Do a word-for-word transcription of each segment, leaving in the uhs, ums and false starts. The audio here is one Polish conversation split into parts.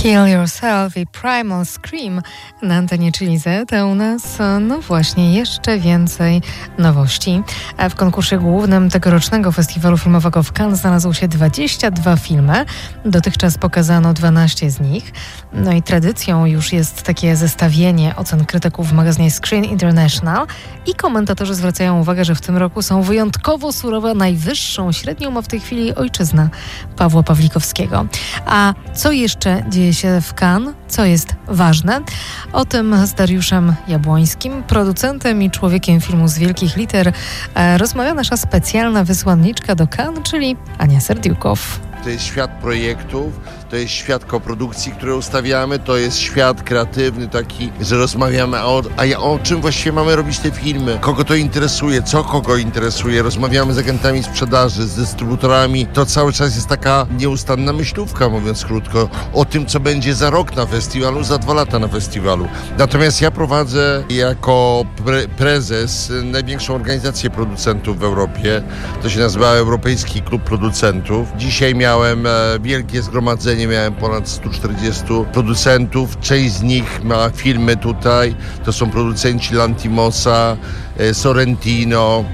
Kill Yourself i Primal Scream na antenie Chili Z, a u nas, no właśnie, jeszcze więcej nowości. W konkursie głównym tegorocznego festiwalu filmowego w Cannes znalazły się dwadzieścia dwa filmy. Dotychczas pokazano dwanaście z nich. No i tradycją już jest takie zestawienie ocen krytyków w magazynie Screen International i komentatorzy zwracają uwagę, że w tym roku są wyjątkowo surowe. Najwyższą średnią ma w tej chwili ojczyzna Pawła Pawlikowskiego. A co jeszcze dzieje się w Cannes? Co jest ważne? O tym z Dariuszem Jabłońskim, producentem i człowiekiem filmu z wielkich liter, rozmawia nasza specjalna wysłanniczka do Cannes, czyli Ania Serdiukow. To jest świat projektów, to jest świat koprodukcji, które ustawiamy, to jest świat kreatywny taki, że rozmawiamy o, a o czym właściwie mamy robić te filmy, kogo to interesuje, co kogo interesuje, rozmawiamy z agentami sprzedaży, z dystrybutorami. To cały czas jest taka nieustanna myślówka, mówiąc krótko, o tym, co będzie za rok na festiwalu, za dwa lata na festiwalu. Natomiast ja prowadzę jako pre- prezes największą organizację producentów w Europie. To się nazywa Europejski Klub Producentów. Dzisiaj miałem Miałem wielkie zgromadzenie, miałem ponad stu czterdziestu producentów, część z nich ma filmy tutaj, to są producenci Lantimosa, Sorrentino,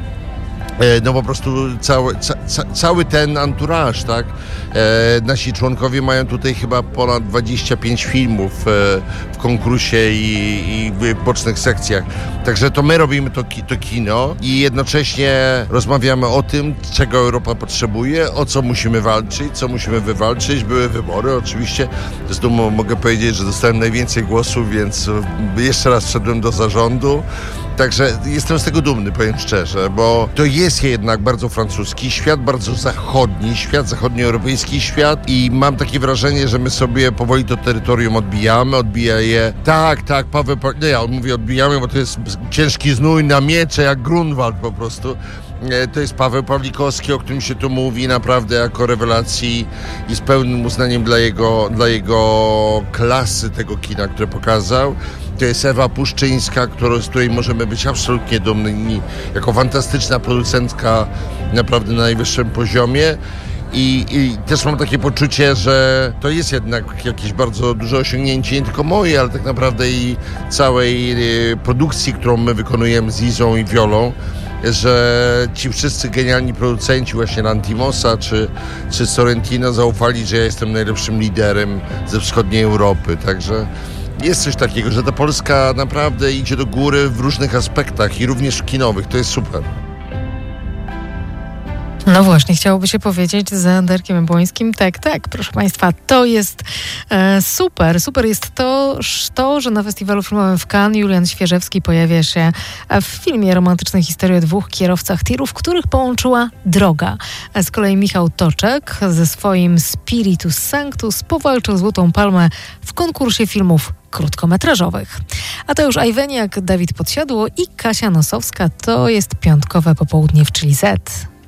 no po prostu cały, ca, ca, cały ten anturaż, tak? E, nasi członkowie mają tutaj chyba ponad dwadzieścia pięć filmów e, w konkursie i, i w bocznych sekcjach. Także to my robimy to, to kino i jednocześnie rozmawiamy o tym, czego Europa potrzebuje, o co musimy walczyć, co musimy wywalczyć. Były wybory oczywiście. Zresztą mogę powiedzieć, że dostałem najwięcej głosów, więc jeszcze raz wszedłem do zarządu. Także jestem z tego dumny, powiem szczerze, bo to jest jednak bardzo francuski świat, bardzo zachodni świat, zachodnioeuropejski świat i mam takie wrażenie, że my sobie powoli to terytorium odbijamy, odbija je. Tak, tak, Paweł, nie, ja mówię odbijamy, bo to jest ciężki znój na miecze, jak Grunwald po prostu. To jest Paweł Pawlikowski, o którym się tu mówi naprawdę jako rewelacji i z pełnym uznaniem dla jego, dla jego klasy tego kina, które pokazał. To jest Ewa Puszczyńska, którą, z której możemy być absolutnie dumni, jako fantastyczna producentka naprawdę na najwyższym poziomie. I, I też mam takie poczucie, że to jest jednak jakieś bardzo duże osiągnięcie, nie tylko moje, ale tak naprawdę i całej produkcji, którą my wykonujemy z Izą i Wiolą, że ci wszyscy genialni producenci właśnie Lantimosa czy, czy Sorrentino zaufali, że ja jestem najlepszym liderem ze wschodniej Europy. Także jest coś takiego, że ta Polska naprawdę idzie do góry w różnych aspektach i również kinowych. To jest super. No właśnie, chciałoby się powiedzieć za Darkiem Jabłońskim, tak, tak, proszę Państwa, to jest e, super. Super jest to, to, że na festiwalu filmowym w Cannes Julian Świerzewski pojawia się w filmie romantycznej historii o dwóch kierowcach tirów, których połączyła droga. Z kolei Michał Toczek ze swoim Spiritus Sanctus powalczył Złotą Palmę w konkursie filmów krótkometrażowych. A to już Ajweniak, Dawid Podsiadło i Kasia Nosowska. To jest piątkowe popołudnie w Chili Z.